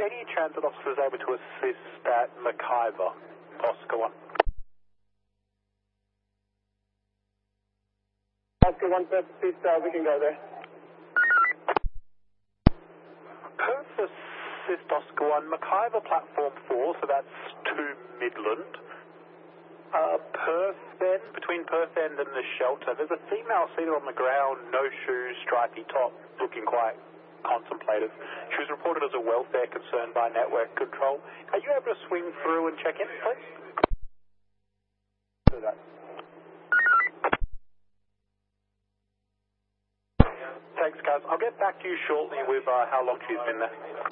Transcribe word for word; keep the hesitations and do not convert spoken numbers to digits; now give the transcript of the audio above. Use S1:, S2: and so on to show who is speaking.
S1: any transit officers able to assist at McIver, Oscar one?
S2: Oscar one, Perth assist, uh, we can go there.
S1: Perth assist, Oscar one, McIver platform four, so that's to Midland. Uh, Perth End, between Perth End and the shelter, there's a female seated on the ground, no shoes, stripy top, looking quite contemplative. She was reported as a welfare concern by network control. Are you able to swing through and check in, please?
S2: Do that.
S1: Thanks, guys. I'll get back to you shortly with uh, how long she's been there.